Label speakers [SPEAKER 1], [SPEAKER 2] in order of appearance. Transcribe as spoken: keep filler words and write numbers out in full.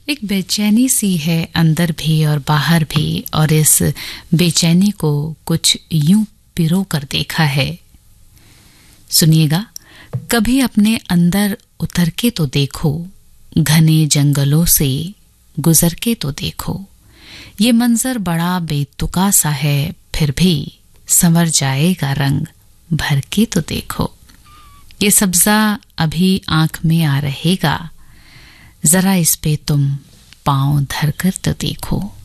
[SPEAKER 1] एक बेचैनी सी है अंदर भी और बाहर भी, और इस बेचैनी को कुछ यूं पिरो कर देखा है। सुनिएगा, कभी अपने अंदर उतर के तो देखो, घने जंगलों से गुजर के तो देखो। ये मंजर बड़ा बेतुका सा है, फिर भी संवर जाएगा रंग भर के तो देखो। ये सब्जा अभी आंख में आ रहेगा, जरा इस पे तुम पांव धर कर तो देखो।